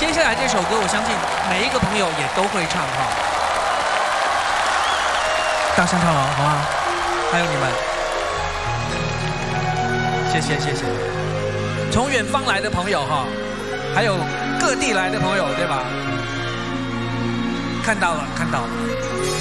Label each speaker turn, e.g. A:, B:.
A: 接下来这首歌，我相信每一个朋友也都会唱哈。大声唱了，好吗？还有你们，谢谢谢谢。从远方来的朋友哈，还有各地来的朋友，对吧？看到了，看到了。